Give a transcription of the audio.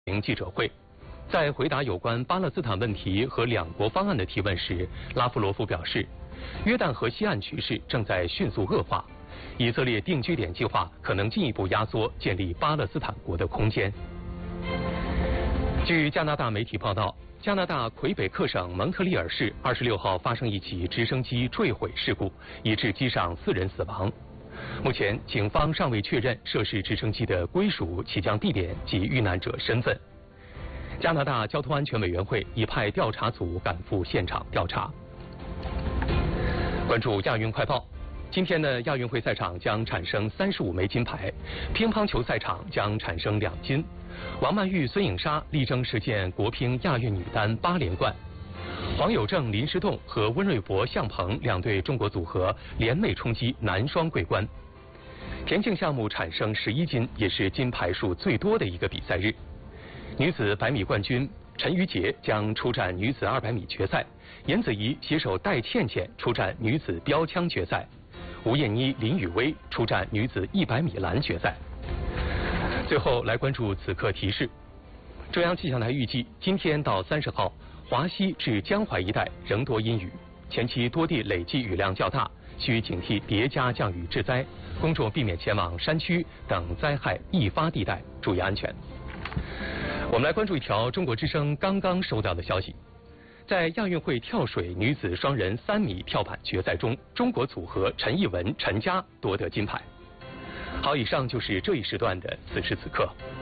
记者会。在回答有关巴勒斯坦问题和两国方案的提问时，拉夫罗夫表示，约旦河西岸局势正在迅速恶化，以色列定居点计划可能进一步压缩建立巴勒斯坦国的空间。据加拿大媒体报道，加拿大魁北克省蒙特利尔市26号发生一起直升机坠毁事故，以致机上4人死亡。目前，警方尚未确认涉事直升机的归属、起降地点及遇难者身份。加拿大交通安全委员会已派调查组赶赴现场调查。关注亚运快报，今天的亚运会赛场将产生35枚金牌，乒乓球赛场将产生2金。王曼玉、孙颖莎力争实现国乒亚运女单8连冠。黄有正、林诗栋和温瑞博、向鹏2对中国组合联袂冲击男双桂冠。田径项目产生11金，也是金牌数最多的一个比赛日。女子100米冠军陈芋洁将出战女子200米决赛，严子怡携手戴倩倩出战女子标枪决赛，吴艳妮、林雨薇出战女子100米栏决赛。最后来关注此刻提示，中央气象台预计今天到30号，华西至江淮一带仍多阴雨，前期多地累计雨量较大，需警惕叠加降雨致灾，公众避免前往山区等灾害易发地带，注意安全。我们来关注一条中国之声刚刚收到的消息，在亚运会跳水女子双人3米跳板决赛中，中国组合陈艺文、陈佳夺得金牌。好，以上就是这一时段的此时此刻。